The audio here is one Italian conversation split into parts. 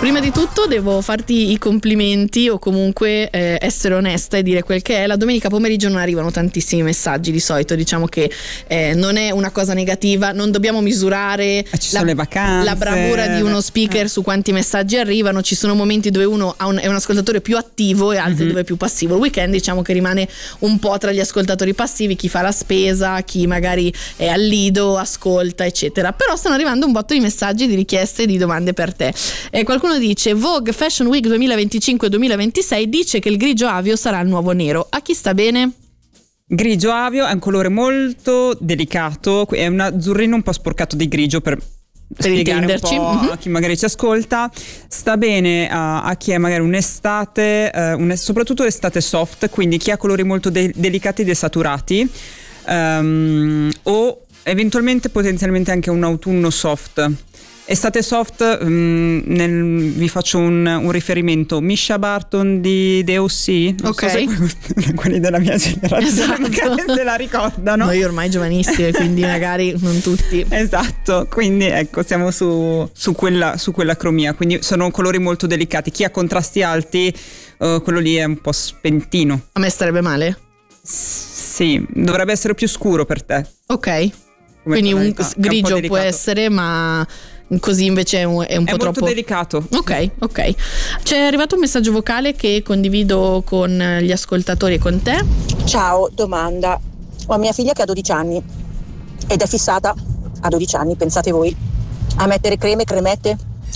Prima di tutto devo farti i complimenti o comunque essere onesta e dire quel che è. La domenica pomeriggio non arrivano tantissimi messaggi di solito, diciamo che non è una cosa negativa, non dobbiamo misurare ci sono le vacanze, la bravura di uno speaker su quanti messaggi arrivano. Ci sono momenti dove uno è un ascoltatore più attivo e altri dove è più passivo. Il weekend diciamo che rimane un po' tra gli ascoltatori passivi, chi fa la spesa, chi magari è al lido, ascolta eccetera. Però stanno arrivando un botto di messaggi, di richieste, di domande per te. Qualcuno dice: Vogue Fashion Week 2025-2026 dice che il grigio avio sarà il nuovo nero. A chi sta bene? Grigio avio è un colore molto delicato, è un azzurrino un po' sporcato di grigio per spiegare un po' a chi magari ci ascolta. Sta bene a chi è magari un'estate, soprattutto l'estate soft, quindi chi ha colori molto delicati e desaturati, o eventualmente potenzialmente anche un autunno soft. Estate soft, vi faccio un riferimento. Misha Barton di The O.C., non so se quelli della mia generazione magari se la ricordano. Noi ormai giovanissime, quindi magari non tutti. Esatto, quindi ecco, siamo su quella cromia, quindi sono colori molto delicati. Chi ha contrasti alti, quello lì è un po' spentino. A me starebbe male? Sì, dovrebbe essere più scuro per te. Ok, quindi un grigio può essere, ma così invece è un po' troppo. È molto delicato. Ok. C'è arrivato un messaggio vocale che condivido con gli ascoltatori e con te. Ciao, domanda. Ho mia figlia che ha 12 anni ed è fissata a 12 anni, pensate voi, a mettere creme, cremette,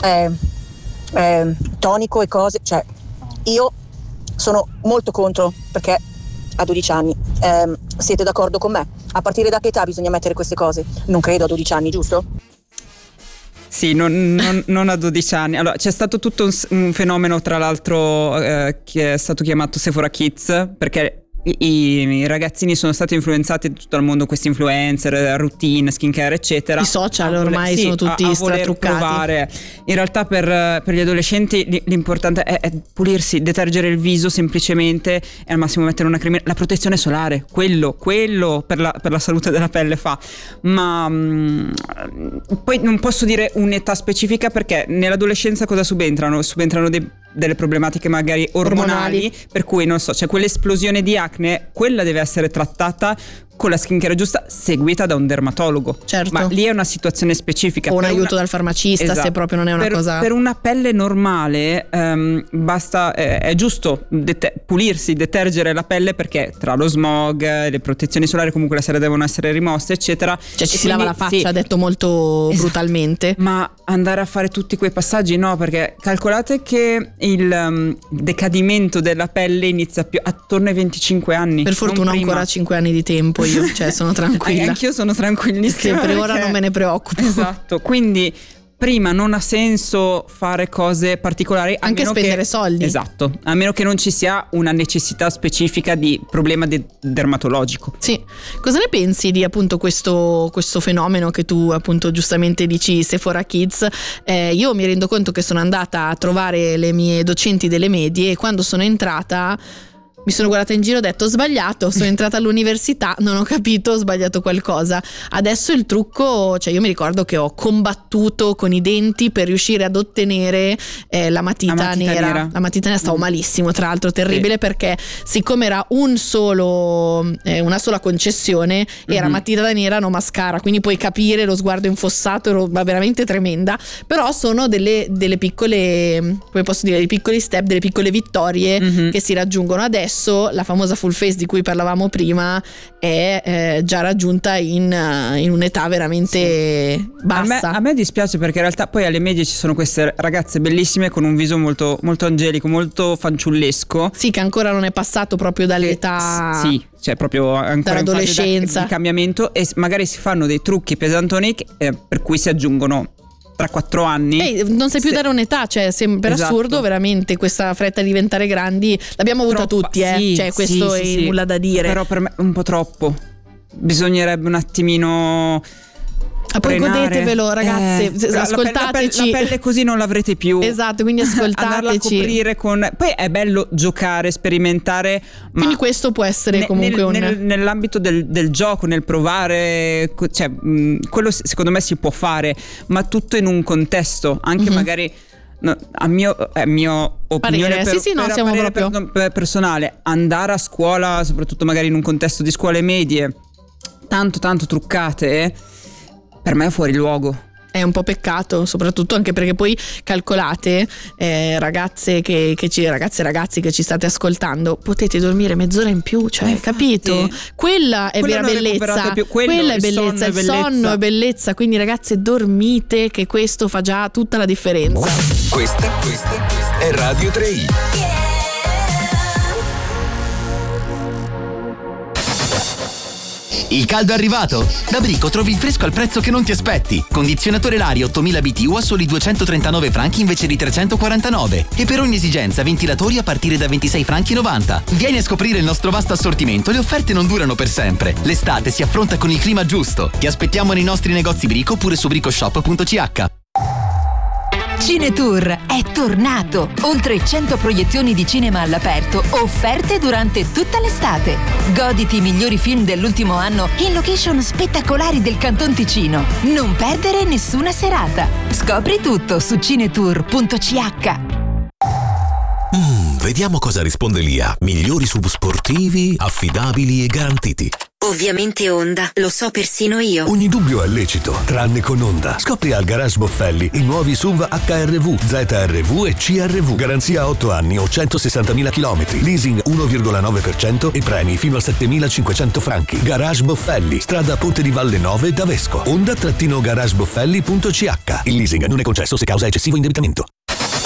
tonico e cose. Cioè, io sono molto contro, perché a 12 anni. Siete d'accordo con me? A partire da che età bisogna mettere queste cose? Non credo a 12 anni, giusto? Sì, non a 12 anni. Allora, c'è stato tutto un fenomeno, tra l'altro, che è stato chiamato Sephora Kids, perché i ragazzini sono stati influenzati da tutto il mondo, questi influencer, routine, skincare eccetera. I social ormai sono tutti stratruccati. Provare. In realtà per gli adolescenti l'importante è pulirsi, detergere il viso semplicemente e al massimo mettere una crema, la protezione solare, quello per la salute della pelle fa. Ma poi non posso dire un'età specifica, perché nell'adolescenza cosa subentrano? Subentrano delle problematiche magari ormonali, per cui non so, c'è quell'esplosione di acne, quella deve essere trattata con la skincare giusta, seguita da un dermatologo. Certo. Ma lì è una situazione specifica. O un aiuto dal farmacista, esatto, se proprio non è una cosa. Per una pelle normale basta, è giusto pulirsi, detergere la pelle, perché tra lo smog, le protezioni solari comunque la sera devono essere rimosse eccetera. Cioè ci si lava la faccia, detto molto brutalmente. Ma andare a fare tutti quei passaggi no, perché calcolate che il decadimento della pelle inizia più attorno ai 25 anni. Per fortuna ho ancora 5 anni di tempo io, cioè sono tranquilla. Anch'io sono tranquillissima. Che per ora non me ne preoccupo. Esatto, quindi prima non ha senso fare cose particolari, anche spendere soldi. Esatto, a meno che non ci sia una necessità specifica di problema dermatologico. Sì. Cosa ne pensi di appunto questo fenomeno che tu appunto giustamente dici, Sephora Kids? Io mi rendo conto che sono andata a trovare le mie docenti delle medie e quando sono entrata mi sono guardata in giro e ho detto: ho sbagliato, sono entrata all'università, non ho capito, ho sbagliato qualcosa. Adesso il trucco, cioè io mi ricordo che ho combattuto con i denti per riuscire ad ottenere la matita nera. La matita nera stavo malissimo, tra l'altro terribile, perché siccome era una sola concessione, era matita nera no mascara, quindi puoi capire lo sguardo infossato, ero veramente tremenda. Però sono delle piccole, come posso dire, dei piccoli step, delle piccole vittorie che si raggiungono. Adesso la famosa full face di cui parlavamo prima è già raggiunta in un'età veramente bassa. A me dispiace, perché in realtà poi alle medie ci sono queste ragazze bellissime con un viso molto, molto angelico, molto fanciullesco. Sì, che ancora non è passato proprio dall'età. Sì, cioè proprio ancora dall'adolescenza di cambiamento, e magari si fanno dei trucchi pesantoni per cui si aggiungono tra 4 anni. Non sai più dare un'età, cioè per assurdo veramente questa fretta di diventare grandi l'abbiamo avuta tutti, sì, cioè questo è nulla da dire. Però per me è un po' troppo, bisognerebbe un attimino. Poi godetevelo, ragazze, ascoltateci. La pelle così non l'avrete più. Esatto, quindi ascoltateci. Andarla a coprire poi è bello giocare, sperimentare. Quindi questo può essere comunque nell'ambito del gioco, nel provare, cioè quello secondo me si può fare, ma tutto in un contesto, anche magari a mio opinione parere. Sì, no, siamo parere proprio personale, andare a scuola, soprattutto magari in un contesto di scuole medie tanto truccate, per me è fuori luogo. È un po' peccato, soprattutto anche perché poi calcolate, ragazze ragazzi che ci state ascoltando, potete dormire mezz'ora in più, cioè, infatti, capito? Quella è vera bellezza, quella è bellezza, il sonno è bellezza, quindi ragazze dormite, che questo fa già tutta la differenza. Questa è Radio 3i. Il caldo è arrivato? Da Brico trovi il fresco al prezzo che non ti aspetti. Condizionatore Lari 8000 BTU a soli 239 franchi invece di 349. E per ogni esigenza ventilatori a partire da 26 franchi 90. Vieni a scoprire il nostro vasto assortimento, le offerte non durano per sempre. L'estate si affronta con il clima giusto. Ti aspettiamo nei nostri negozi Brico oppure su bricoshop.ch. Cinetour è tornato! Oltre 100 proiezioni di cinema all'aperto offerte durante tutta l'estate. Goditi i migliori film dell'ultimo anno in location spettacolari del Canton Ticino. Non perdere nessuna serata. Scopri tutto su cinetour.ch. Vediamo cosa risponde Lia. Migliori SUV sportivi, affidabili e garantiti. Ovviamente Honda, lo so persino io. Ogni dubbio è lecito, tranne con Honda. Scopri al Garage Boffelli i nuovi SUV HRV, ZRV e CRV. Garanzia 8 anni o 160.000 km. Leasing 1,9% e premi fino a 7.500 franchi. Garage Boffelli, strada Ponte di Valle 9 da Vesco. Honda-garageboffelli.ch. Il leasing non è concesso se causa eccessivo indebitamento.